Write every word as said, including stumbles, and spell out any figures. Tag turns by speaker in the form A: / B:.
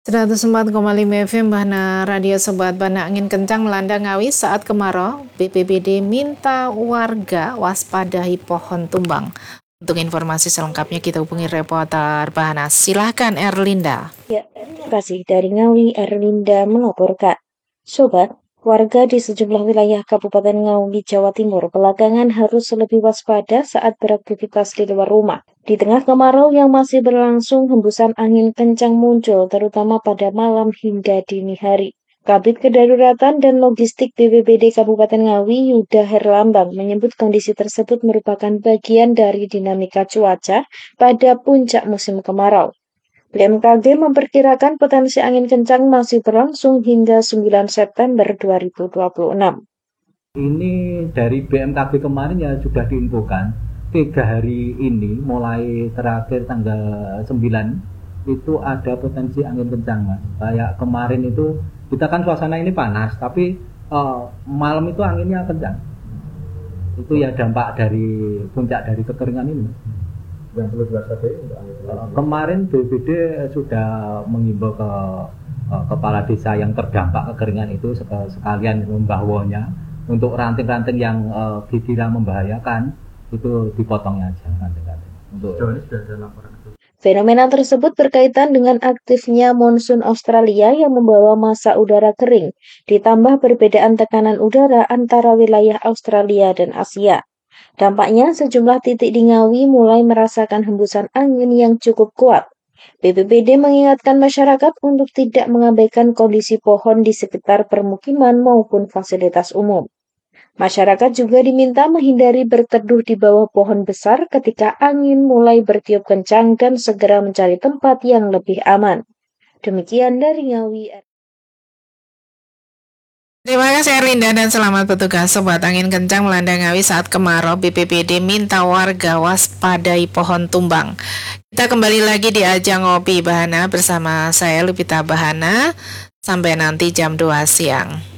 A: seratus empat koma lima F M Bahana Radio Sobat Bana. Angin kencang melanda Ngawi saat kemarau. B P B D minta warga waspadai pohon tumbang. Untuk informasi selengkapnya kita hubungi reporter Bahana. Silahkan Erlinda.
B: Ya, terima kasih. Dari Ngawi, Erlinda melaporkan. Sobat, warga di sejumlah wilayah Kabupaten Ngawi, Jawa Timur belakangan harus lebih waspada saat beraktivitas di luar rumah. Di tengah kemarau yang masih berlangsung, hembusan angin kencang muncul, terutama pada malam hingga dini hari. Kabid Kedaruratan dan Logistik B P B D Kabupaten Ngawi, Yuda Herlambang, menyebut kondisi tersebut merupakan bagian dari dinamika cuaca pada puncak musim kemarau. B M K G memperkirakan potensi angin kencang masih berlangsung hingga sembilan September dua ribu dua puluh enam.
C: Ini dari B M K G kemarin ya sudah diinfokan, tiga hari ini mulai terakhir tanggal sembilan itu ada potensi angin kencang, Mas. Kayak kemarin itu kita kan suasana ini panas, tapi uh, malam itu anginnya kencang. Itu ya dampak dari puncak dari kekeringan ini.
D: Yang perlu diwaspadai untuk angin
C: uh, kemarin B P B D sudah mengimbau ke uh, kepala desa yang terdampak kekeringan itu sekalian membahwanya untuk ranting-ranting yang uh, dikira membahayakan itu dipotongnya aja ranting-ranting. Untuk
D: sejauh ini sudah ada laporan itu.
B: Fenomena tersebut berkaitan dengan aktifnya monsun Australia yang membawa massa udara kering, ditambah perbedaan tekanan udara antara wilayah Australia dan Asia. Dampaknya, sejumlah titik di Ngawi mulai merasakan hembusan angin yang cukup kuat. B P B D mengingatkan masyarakat untuk tidak mengabaikan kondisi pohon di sekitar permukiman maupun fasilitas umum. Masyarakat juga diminta menghindari berteduh di bawah pohon besar ketika angin mulai bertiup kencang dan segera mencari tempat yang lebih aman. Demikian dari Ngawi.
A: Terima kasih Erlinda dan selamat bertugas. Sobat, angin kencang melanda Ngawi saat kemarau. B P B D minta warga waspadai pohon tumbang. Kita kembali lagi di ajang ngopi Bahana bersama saya Lupita Bahana. Sampai nanti jam dua siang.